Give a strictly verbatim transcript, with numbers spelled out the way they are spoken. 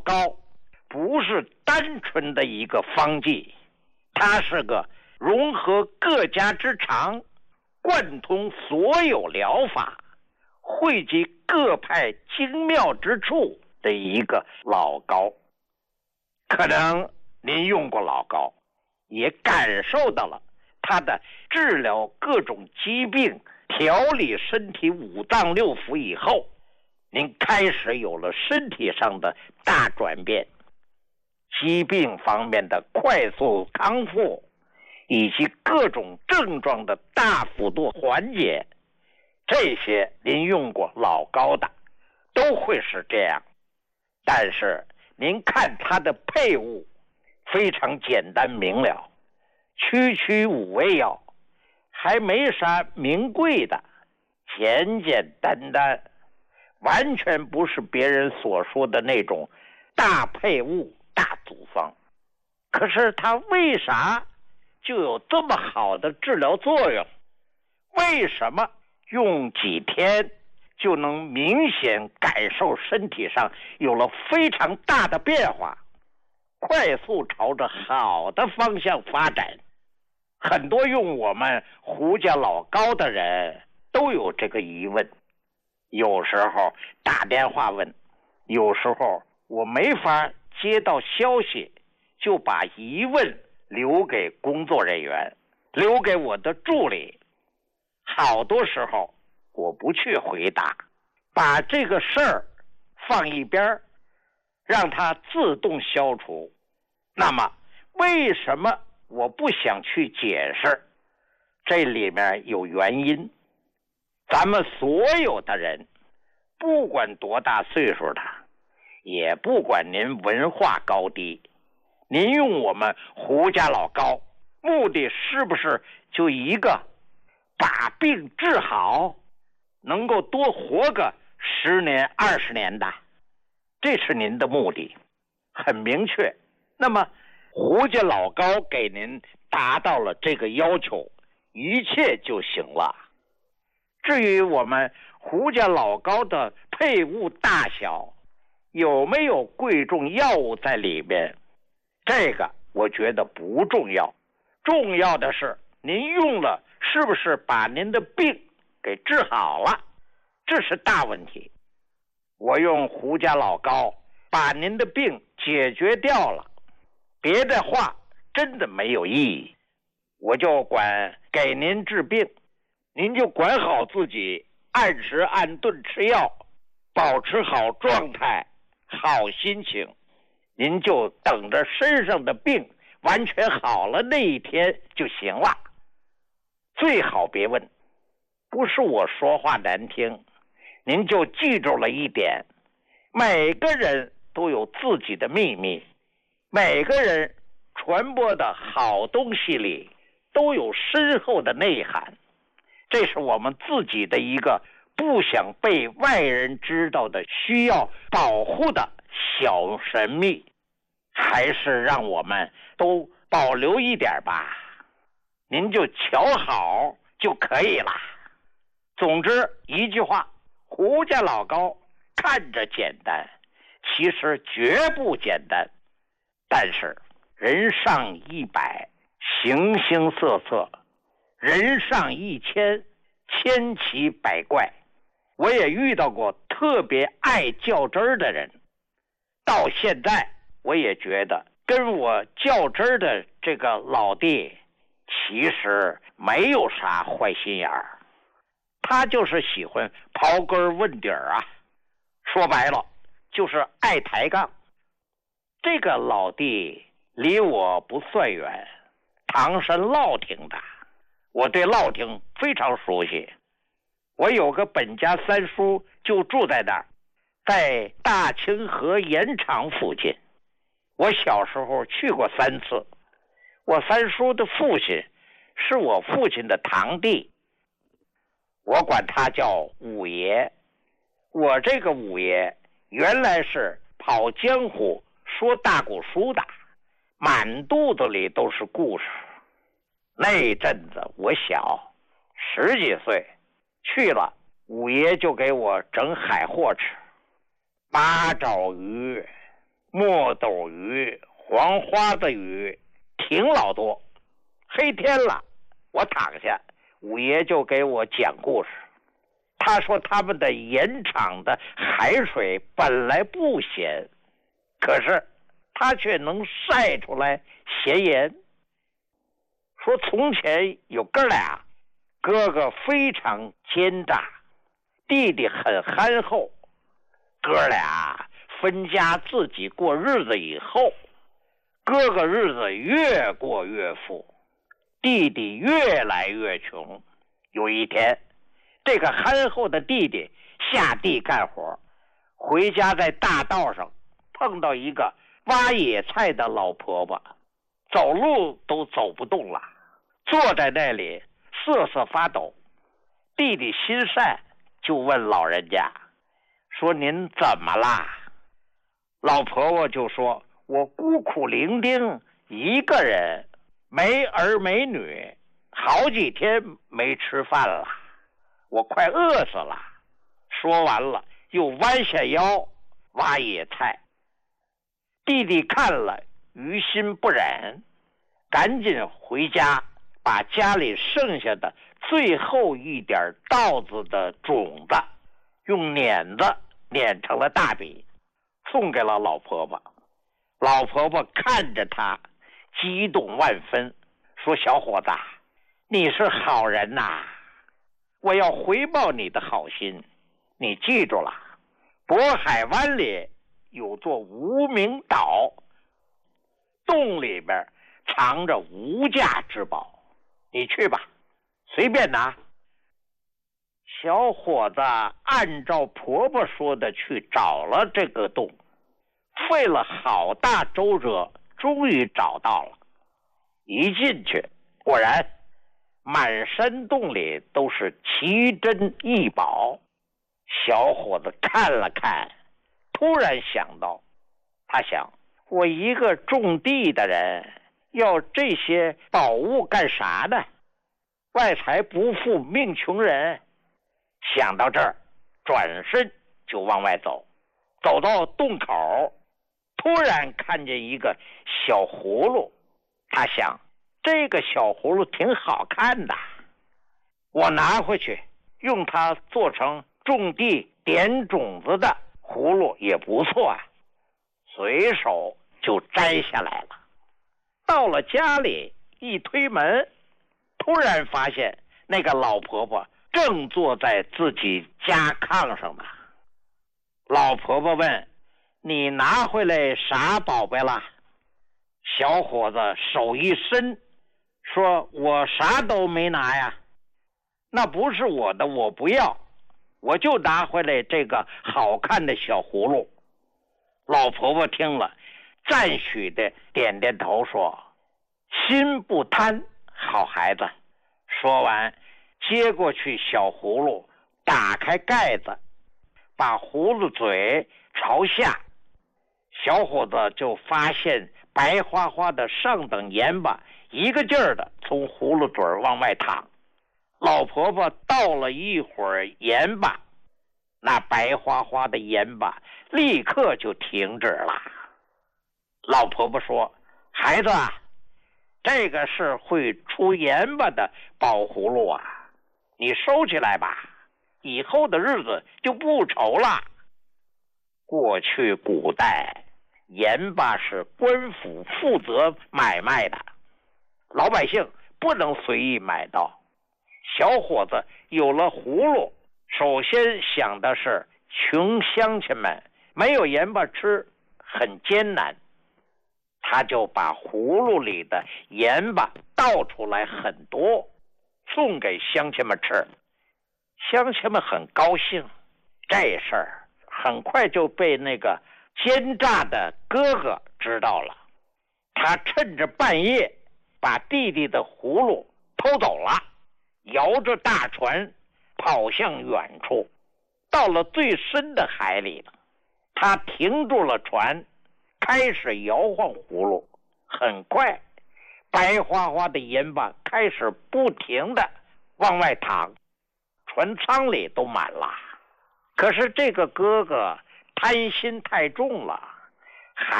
膏不是单纯的一个方剂，它是个融合各家之长，贯通所有疗法，汇集各派精妙之处的一个老膏。可能您用过老膏，也感受到了它的治疗各种疾病、调理身体五脏六腑以后，您开始有了身体上的大转变，疾病方面的快速康复，以及各种症状的大幅度缓解，这些您用过老膏的都会是这样。但是您看它的配伍非常简单明了，区区五味药，还没啥名贵的，简简单单，完全不是别人所说的那种大配伍大组方。可是它为啥就有这么好的治疗作用？为什么用几天就能明显感受身体上有了非常大的变化，快速朝着好的方向发展？很多用我们胡家老膏的人都有这个疑问，有时候打电话问，有时候我没法接到消息，就把疑问留给工作人员，留给我的助理。好多时候我不去回答，把这个事儿放一边，让它自动消除。那么为什么我不想去解释？这里面有原因。咱们所有的人，不管多大岁数的，也不管您文化高低，您用我们胡家老膏，目的是不是就一个，把病治好，能够多活个十年二十年的？这是您的目的，很明确。那么胡家老膏给您达到了这个要求，一切就行了。至于我们胡家老膏的配伍大小，有没有贵重药物在里面，这个我觉得不重要。重要的是您用了是不是把您的病给治好了，这是大问题。我用胡家老膏把您的病解决掉了，别的话真的没有意义。我就管给您治病，您就管好自己，按时按顿吃药，保持好状态，好心情，您就等着身上的病完全好了那一天就行了。最好别问，不是我说话难听，您就记住了一点，每个人都有自己的秘密，每个人传播的好东西里都有深厚的内涵，这是我们自己的一个不想被外人知道的需要保护的小神秘，还是让我们都保留一点吧，您就瞧好就可以了。总之一句话，胡家老膏看着简单，其实绝不简单。但是人上一百，形形色色，人上一千，千奇百怪。我也遇到过特别爱较真儿的人，到现在我也觉得跟我较真儿的这个老弟其实没有啥坏心眼儿，他就是喜欢刨根问底儿啊，说白了就是爱抬杠。这个老弟离我不算远，唐山乐亭的，我对乐亭非常熟悉。我有个本家三叔就住在那儿，在大清河盐场附近。我小时候去过三次。我三叔的父亲是我父亲的堂弟，我管他叫五爷。我这个五爷原来是跑江湖说大古书的，满肚子里都是故事。那阵子我小十几岁，去了五爷就给我整海货吃，八爪鱼、 墨斗鱼、黄花子鱼挺老多。黑天了，我躺下，五爷就给我讲故事。他说他们的盐场的海水本来不咸，可是他却能晒出来咸盐。说从前有哥俩，哥哥非常奸诈，弟弟很憨厚。哥俩分家自己过日子以后，哥哥日子越过越富，弟弟越来越穷。有一天，这个憨厚的弟弟下地干活，回家在大道上碰到一个挖野菜的老婆婆，走路都走不动了，坐在那里瑟瑟发抖。弟弟心善，就问老人家说：“您怎么啦？”老婆婆就说：“我孤苦伶仃一个人，没儿没女，好几天没吃饭了，我快饿死了。”说完了，又弯下腰挖野菜。弟弟看了，于心不忍，赶紧回家，把家里剩下的最后一点稻子的种子用碾子碾成了大饼，送给了老婆婆。老婆婆看着他，激动万分，说：“小伙子，你是好人呐，我要回报你的好心。你记住了，渤海湾里有座无名岛，洞里边藏着无价之宝，你去吧，随便拿。”小伙子按照婆婆说的去找了这个洞，费了好大周折，终于找到了。一进去，果然满山洞里都是奇珍异宝。小伙子看了看，突然想到，他想，我一个种地的人，要这些宝物干啥呢？外财不富命穷人。想到这儿，转身就往外走。走到洞口，突然看见一个小葫芦。他想，这个小葫芦挺好看的，我拿回去用它做成种地点种子的葫芦也不错啊。随手就摘下来了。到了家里，一推门，突然发现那个老婆婆正坐在自己家炕上呢。老婆婆问：“你拿回来啥宝贝了？”小伙子手一伸，说：“我啥都没拿呀，那不是我的，我不要，我就拿回来这个好看的小葫芦。”老婆婆听了，赞许的点点头，说：“心不贪，好孩子。”说完，接过去小葫芦，打开盖子，把葫芦嘴朝下，小伙子就发现白花花的上等盐巴一个劲儿的从葫芦嘴往外淌。老婆婆倒了一会儿盐巴，那白花花的盐巴立刻就停止了。老婆婆说：“孩子啊，这个是会出盐巴的宝葫芦啊，你收起来吧，以后的日子就不愁了。”过去古代，盐巴是官府负责买卖的，老百姓不能随意买到。小伙子有了葫芦，首先想的是穷乡亲们没有盐巴吃，很艰难。他就把葫芦里的盐巴倒出来很多，送给乡亲们吃。乡亲们很高兴，这事儿很快就被那个奸诈的哥哥知道了。他趁着半夜把弟弟的葫芦偷走了，摇着大船跑向远处。到了最深的海里了，他停住了船，开始摇晃葫芦。很快，白花花的盐巴开始不停的往外淌，船舱里都满了。可是这个哥哥贪心太重了，